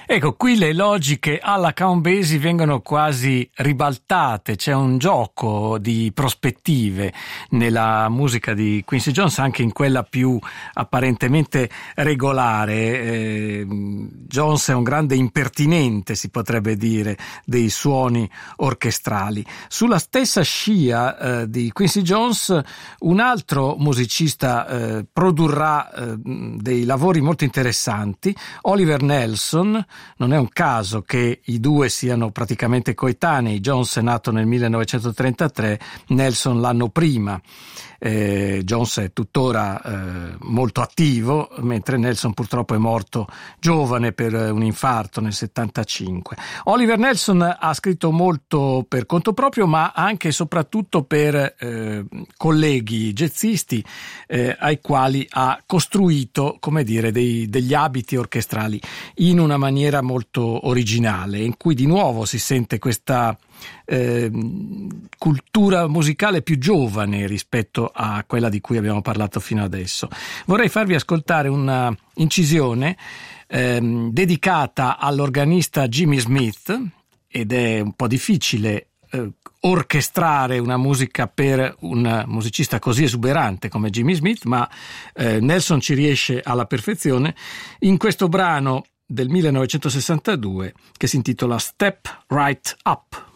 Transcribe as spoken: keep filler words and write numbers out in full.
Ecco, qui le logiche alla Count Basie vengono quasi ribaltate, c'è un gioco di prospettive nella musica di Quincy Jones, anche in quella più apparentemente regolare. Eh, Jones è un grande impertinente, si potrebbe dire, dei suoni orchestrali. Sulla stessa scia eh, di Quincy Jones, un altro musicista eh, produrrà eh, dei lavori molto interessanti, Oliver Nelson. Non è un caso che i due siano praticamente coetanei. Jones è nato nel millenovecentotrentatré, Nelson l'anno prima. Eh, Jones è tuttora eh, molto attivo, mentre Nelson purtroppo è morto giovane per un infarto nel settantacinque. Oliver Nelson ha scritto molto per conto proprio, ma anche e soprattutto per eh, colleghi jazzisti eh, ai quali ha costruito, come dire, dei, degli abiti orchestrali in una maniera molto originale, in cui di nuovo si sente questa Eh, cultura musicale più giovane rispetto a quella di cui abbiamo parlato fino adesso. Vorrei farvi ascoltare una incisione ehm, dedicata all'organista Jimmy Smith, ed è un po' difficile eh, orchestrare una musica per un musicista così esuberante come Jimmy Smith, ma eh, Nelson ci riesce alla perfezione in questo brano del millenovecentosessantadue che si intitola Step Right Up.